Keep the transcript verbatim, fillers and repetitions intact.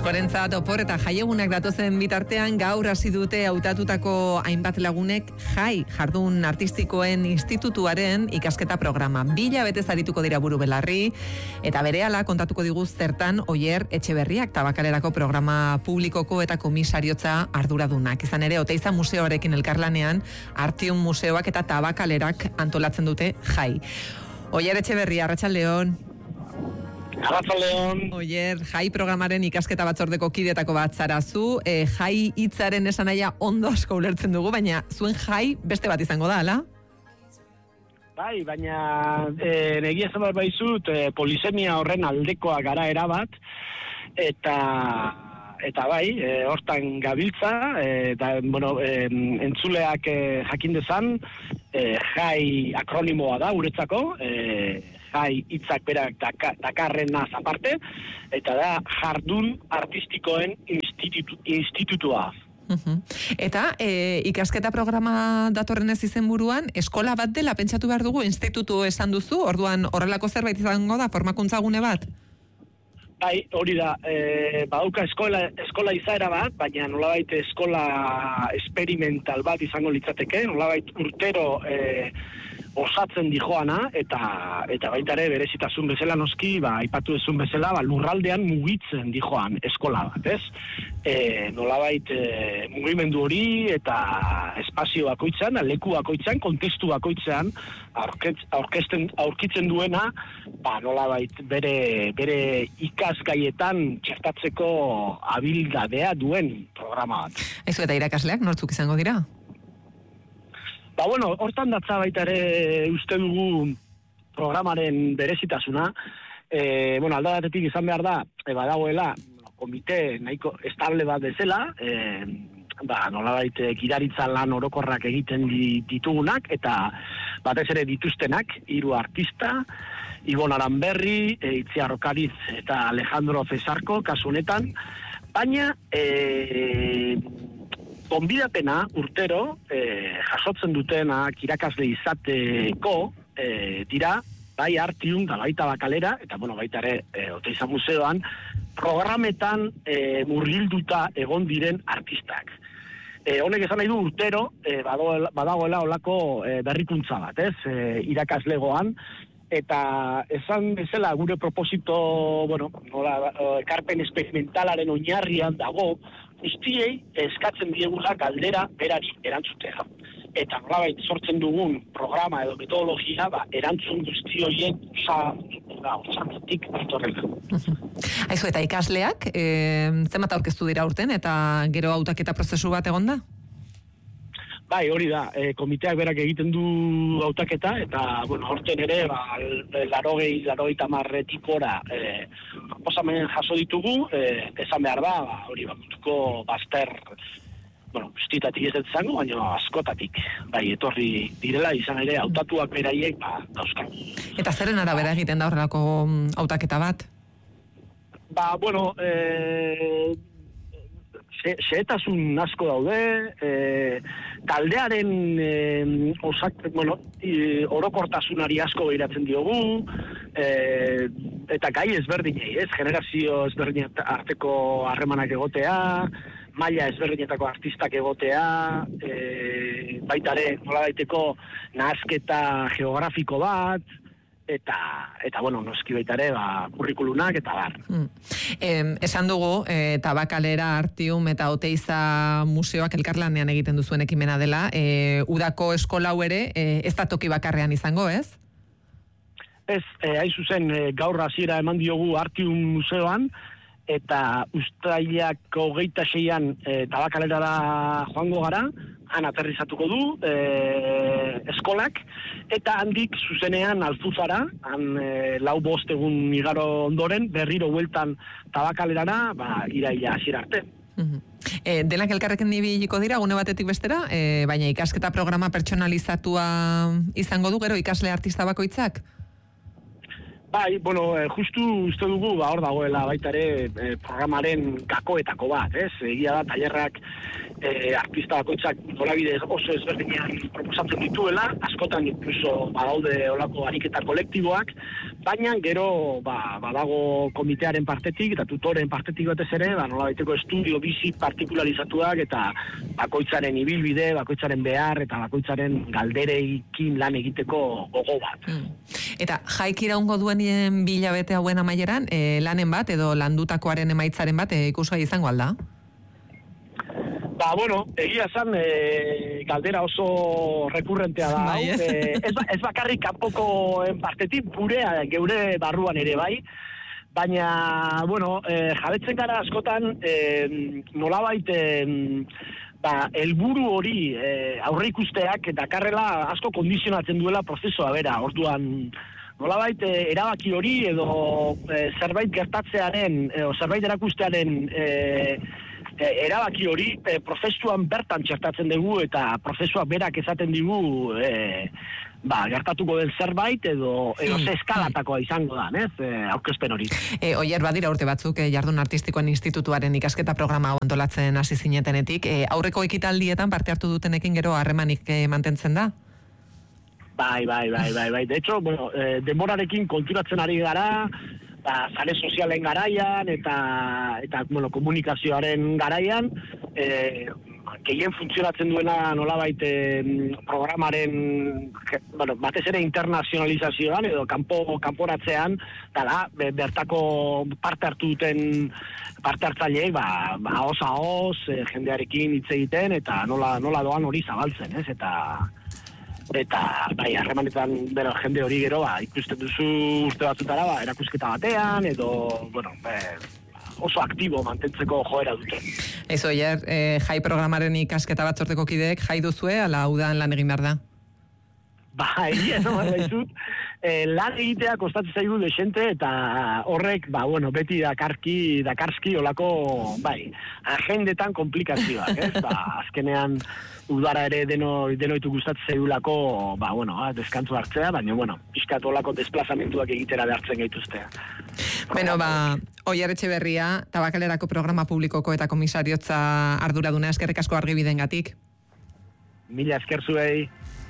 Askorentzat opor eta jaiegunak datozen bitartean gaur hasi dute hautatutako hainbat lagunek jai jardun artistikoen institutuaren ikasketa programa. Bila betez arituko dira buru belarri eta berehala kontatuko digu zertan Oier Etxeberriak Tabakalerako programa publikoko eta komisariotza arduradunak. Izan ere Oteiza museoarekin elkarlanean Artium museoak eta Tabakalerak antolatzen dute jai. Oier Etxeberria, Arratsaldeon. Arratsaldeon. Oier, jai programaren ikasketa batzordeko kidetako bat zarazu, e, jai hitzaren esanahia ondo asko ulertzen dugu, baina zuen jai beste bat izango da, ala? Bai, baina e, negia esan bat baizut, e, polisemia horren aldekoa gara erabat, eta eta bai, e, hortan gabiltza, e, da, bueno, e, entzuleak e, jakin dezan, e, jai akronimoa da uretzako, e, jai hitzak berak daka, dakarrena aparte, eta da jardun artistikoen institutu, institutua. Uh-huh. Eta e, ikasketa programa datorrenez izenburuan, eskola bat dela pentsatu behar dugu, institutu esan duzu, orduan horrelako zerbait izango da, formakuntza gune bat? Bai, hori da, e, badauka eskola, eskola izaera bat, baina nolabait eskola experimental bat izango litzateke, nolabait urtero e, osatzen dijoana, eta eta baita ere berezitasun bezala noski, ba, aipatu ezun bezala, ba, lurraldean mugitzen dijoan eskola bat, ez? E, nolabait e, mugimendu hori eta espazio bakoitzean, leku bakoitzean, kontestu bakoitzean, aurkesten, aurkitzen duena, ba, nolabait bere, bere ikasgaietan txertatzeko abildadea duen programa bat. Ezu eta irakasleak nortzuk izango dira? Ba, bueno, hortan datza baita ere uste dugu programaren berezitasuna. E, bueno, alda batetik izan behar da, e, badagoela, komite nahiko estable bat bezala, e, ba, nolabait gidaritza lan orokorrak egiten ditugunak, eta batez ere dituztenak, hiru artista, Ibon Aranberri, e, Itziar Okariz eta Alejandro Cesarko, kasu honetan, baina e, gonbidapena urtero eh, jasotzen dutenak irakasle izateko eh, dira, bai Artium da baita Tabakalera, eta bueno, baita ere eh, Oteiza museoan, programetan eh, murgilduta egon diren artistak. Eh, honek esan nahi du urtero, eh, badagoela, badagoela olako eh, berrikuntza bat, ez, eh, irakaslegoan, eta esan bezala gure proposito, bueno, nola, ekarpen experimentalaren oinarrian dago, guztiei eskatzen diegula galdera berari erantzutea. Eta nolabait sortzen dugun programa edo metodologia, ba, erantzun guzti horien osatik ditorrela. Aizu, eta ikasleak, e, zenbat aurkeztu dira urten, eta gero hautaketa prozesu bat egon da? Bai, hori da, e, komiteak berak egiten du hautaketa, eta, bueno, horten ere, ba, larogei, larogei tamarretik ora, e, proposamen jaso ditugu, e, esan behar da, ba, hori bakutuko bazter, bueno, guztietatik ez dut zango, baina askotatik, bai, etorri direla, izan ere, hautatuak beraiek, ba, dauzkan. Eta zeren arabera egiten da horrelako hautaketa bat? Ba, bueno, e, xehetasun asko daude, e, taldearen e, osak, bueno, e, orokortasunari asko behiratzen diogu, e, eta gai ezberdinei, ez, generazio ezberdin arteko harremanak egotea, maila ezberdinetako artistak egotea, e, baita ere, nola daiteko nahasketa geografiko bat, eta eta bueno, noski baita ere, ba, kurrikulunak eta bar. Hmm. Eh, esan dugu, eh, Tabakalera, Artium eta Oteiza museoak elkarlanean egiten duzuen ekimena dela, eh, udako eskola hau ere, eh, ez da toki bakarrean izango, ez? Ez, eh, hain zuzen, eh, gaur hasiera eman diogu Artium museoan, eta uztailak hogeita seian e, Tabakalera da joango gara, han aterrizatuko du e, eskolak, eta handik zuzenean Alzuzara, han e, lau bost egun igaro ondoren, berriro hueltan Tabakalerara, ba, iraila hasiera arte. Uh-huh. E, denak elkarrekin ibiliko dira, gune batetik bestera, e, baina ikasketa programa pertsonalizatua izango du, gero ikasle artista bakoitzak? Bai, bueno, eh, justu uste dugu, ba, hor dagoela baita ere eh, programaren gakoetako bat, ez? Egia da, tailerrak eh, artista bakoitzak nolabide oso ezberdinean proposatzen dituela, askotan incluso badaude olako ariketa kolektiboak, baina gero ba, badago komitearen partetik eta tutoren partetik batez ere, ba, nolabaiteko estudio bizi partikularizatuak eta bakoitzaren ibilbide, bakoitzaren behar eta bakoitzaren galdereikin lan egiteko gogo bat. Mm. Eta jaik iraungo duenien bilabete hauen amaieran, e, lanen bat edo landutakoaren emaitzaren bat e, ikusgai izango alda? Ba, bueno, egia esan, e, galdera oso rekurrentea da. Bai, ez? E, ez, ez bakarrik kanpokoen partetik, gurea, geure barruan ere bai, baina, bueno, e, jabetzen gara askotan, e, nolabait, e, ba, helburu hori e, aurre ikusteak dakarrela asko kondizionatzen duela prozesua bera, orduan nolabait e, erabaki hori edo e, zerbait gertatzearen, e, o zerbait erakustearen e, e, erabaki hori e, prozesuan bertan txertatzen dugu eta prozesua berak esaten digu e, ba, gertatuko den zerbait edo, edo ze eskalatakoa izango da, ez, e, aurkezpen hori. E, Oier, badira urte batzuk, e, Jardun Artistikoen Institutuaren ikasketa programa hau antolatzen hasi zinetenetik, e, aurreko ekitaldietan parte hartu dutenekin gero harremanik e, mantentzen da? Bai, bai, bai, bai, bai. De hecho, bueno, eh, denborarekin konturatzen ari gara, ba, sare sozialen garaian eta, eta bueno, komunikazioaren garaian, eh, gehien funtzionatzen duena nolabait eh, programaren, bueno, batez ere internazionalizazioan edo kanpo kanporatzean, dala, bertako parte hartu duten parte hartzaileek, ba, ba, ahoz ahoz, eh, jendearekin hitz egiten eta nola, nola doan hori zabaltzen, ez? Eta eta bai, harremanetan bero jende hori gero, ba, ikusten duzu urte batzutara, ba, erakusketa batean, edo, bueno, eh, oso aktibo mantentzeko joera dute. Ez, Oier, eh, jai programaren ikasketa batzordeko kideek jai duzue, ala udan lan egin behar da? Bai, ez no, baizut, eh, lan egitea kostatzen zaigu desente eta horrek, ba, bueno, beti dakarki, dakarski olako, bai, agendetan komplikazioak, ez? Ba, azkenean udara ere deno, denoitu gustatzen zaigulako, ba, bueno, deskantzu hartzea, baina, bueno, pixkat olako desplazamentuak egitera behartzen gaituztea. Beno, ba, Oier Etxeberria, Tabakalerako programa publikoko eta komisariotza arduraduna, eskerrik asko argibidengatik. Mila esker zuei.